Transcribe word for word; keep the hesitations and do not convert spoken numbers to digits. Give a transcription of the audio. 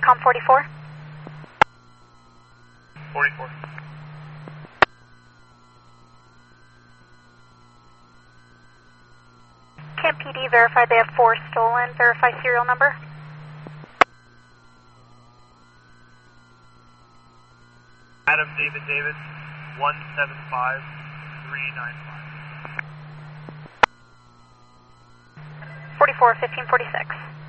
com forty-four. forty-four. Camp P D verified they have four stolen. Verify serial number. Adam David David, one seven five three nine five. forty-four, fifteen forty-six.